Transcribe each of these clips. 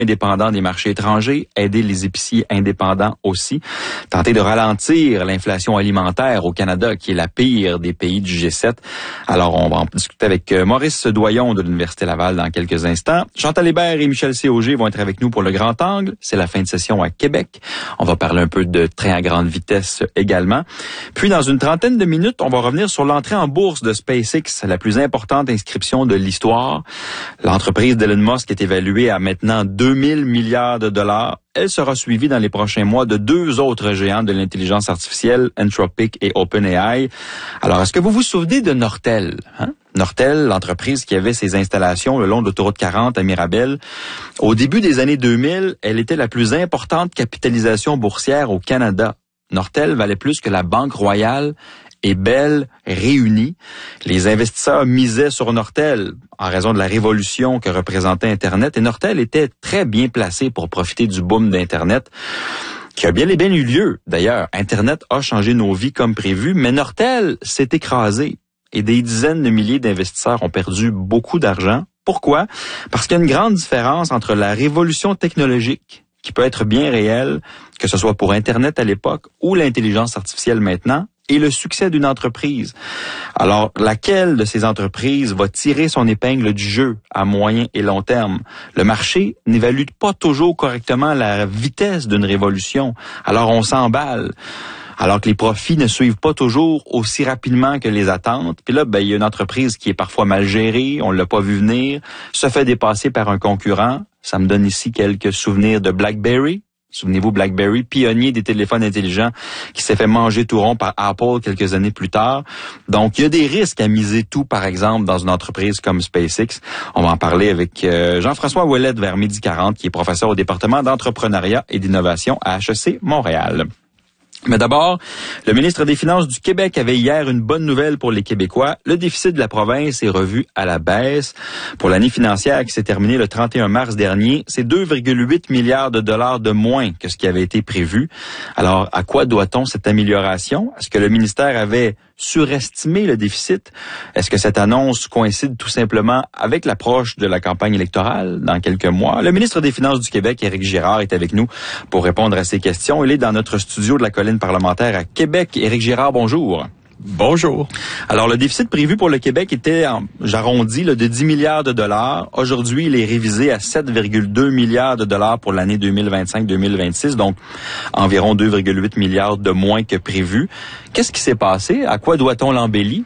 indépendants des marchés étrangers, aider les épiciers indépendants aussi, tenter de ralentir l'inflation alimentaire au Canada, qui est la pire des pays du G7. Alors, on va en discuter avec Maurice Doyon de l'Université Laval dans quelques instants. Chantal Hébert et Michel Cauger vont être avec nous pour le Grand Angle. C'est la fin de session à Québec. On va parler un peu de train à grande vitesse également. Puis, dans une trentaine de minutes, on va revenir sur l'entrée en bourse de SpaceX, la plus importante inscription de l'histoire. L'entreprise d'Elon Musk est évaluée à maintenant 2000 milliards de dollars. Elle sera suivie dans les prochains mois de deux autres géants de l'intelligence artificielle, Anthropic et OpenAI. Alors, est-ce que vous vous souvenez de Nortel? Nortel, l'entreprise qui avait ses installations le long de l'autoroute 40 à Mirabel. Au début des années 2000, elle était la plus importante capitalisation boursière au Canada. Nortel valait plus que la Banque Royale et Bell réunis. Les investisseurs misaient sur Nortel en raison de la révolution que représentait Internet. Et Nortel était très bien placé pour profiter du boom d'Internet, qui a bien et bien eu lieu. D'ailleurs, Internet a changé nos vies comme prévu, mais Nortel s'est écrasé. Et des dizaines de milliers d'investisseurs ont perdu beaucoup d'argent. Pourquoi? Parce qu'il y a une grande différence entre la révolution technologique, qui peut être bien réelle, que ce soit pour Internet à l'époque ou l'intelligence artificielle maintenant, et le succès d'une entreprise. Alors, laquelle de ces entreprises va tirer son épingle du jeu à moyen et long terme? Le marché n'évalue pas toujours correctement la vitesse d'une révolution. Alors, on s'emballe. Alors que les profits ne suivent pas toujours aussi rapidement que les attentes. Puis là, il y a une entreprise qui est parfois mal gérée, on l'a pas vu venir, se fait dépasser par un concurrent. Ça me donne ici quelques souvenirs de BlackBerry. Souvenez-vous, BlackBerry, pionnier des téléphones intelligents, qui s'est fait manger tout rond par Apple quelques années plus tard. Donc, il y a des risques à miser tout, par exemple, dans une entreprise comme SpaceX. On va en parler avec Jean-François Ouellette vers 12h40, qui est professeur au département d'entrepreneuriat et d'innovation à HEC Montréal. Mais d'abord, le ministre des Finances du Québec avait hier une bonne nouvelle pour les Québécois. Le déficit de la province est revu à la baisse. Pour l'année financière qui s'est terminée le 31 mars dernier, c'est 2,8 milliards de dollars de moins que ce qui avait été prévu. Alors, à quoi doit-on cette amélioration? Est-ce que le ministère avait surestimé le déficit? Est-ce que cette annonce coïncide tout simplement avec l'approche de la campagne électorale dans quelques mois? Le ministre des Finances du Québec, Éric Girard, est avec nous pour répondre à ces questions. Il est dans notre studio de la colline parlementaire à Québec. Éric Girard, bonjour. Bonjour. Alors, le déficit prévu pour le Québec était, j'arrondis, de 10 milliards de dollars. Aujourd'hui, il est révisé à 7,2 milliards de dollars pour l'année 2025-2026, donc environ 2,8 milliards de moins que prévu. Qu'est-ce qui s'est passé? À quoi doit-on l'embellir?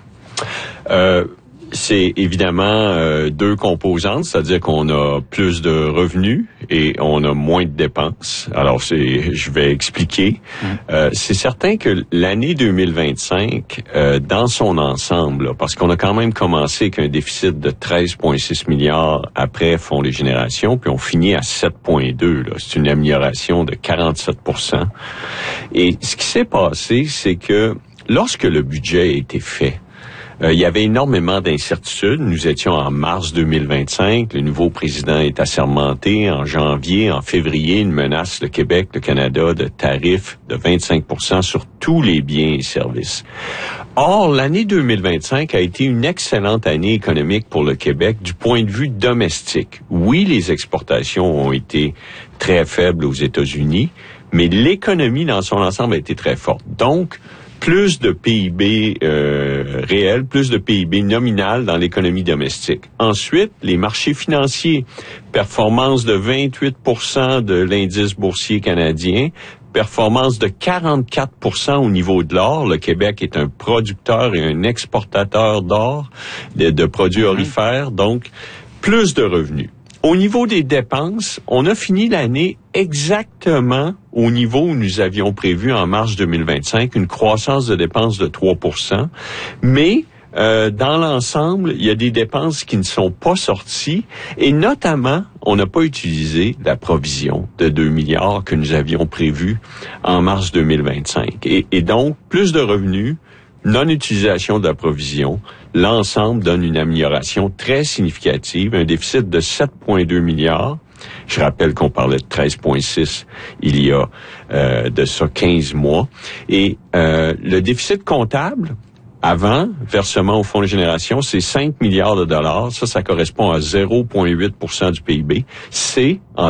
C'est évidemment deux composantes, c'est-à-dire qu'on a plus de revenus et on a moins de dépenses. Alors, je vais expliquer. C'est certain que l'année 2025, dans son ensemble, là, parce qu'on a quand même commencé avec un déficit de 13,6 milliards après Fonds des générations, puis on finit à 7,2. C'est une amélioration de 47%. Et ce qui s'est passé, c'est que lorsque le budget a été fait, il y avait énormément d'incertitudes. Nous étions en mars 2025. Le nouveau président est assermenté. En janvier, en février, il menace le Québec, le Canada de tarifs de 25% sur tous les biens et services. Or, l'année 2025 a été une excellente année économique pour le Québec du point de vue domestique. Oui, les exportations ont été très faibles aux États-Unis, mais l'économie dans son ensemble a été très forte. Donc, plus de PIB réel, plus de PIB nominal dans l'économie domestique. Ensuite, les marchés financiers, performance de 28% de l'indice boursier canadien, performance de 44% au niveau de l'or. Le Québec est un producteur et un exportateur d'or, de produits orifères, donc plus de revenus. Au niveau des dépenses, on a fini l'année exactement au niveau où nous avions prévu en mars 2025, une croissance de dépenses de 3%. Mais dans l'ensemble, il y a des dépenses qui ne sont pas sorties et notamment, on n'a pas utilisé la provision de 2 milliards que nous avions prévue en mars 2025. Et donc, plus de revenus, non-utilisation de la provision, l'ensemble donne une amélioration très significative, un déficit de 7,2 milliards. Je rappelle qu'on parlait de 13,6 il y a de ça 15 mois. Et le déficit comptable, avant, versement au Fonds de génération, c'est 5 milliards de dollars. Ça correspond à 0,8% du PIB. C'est en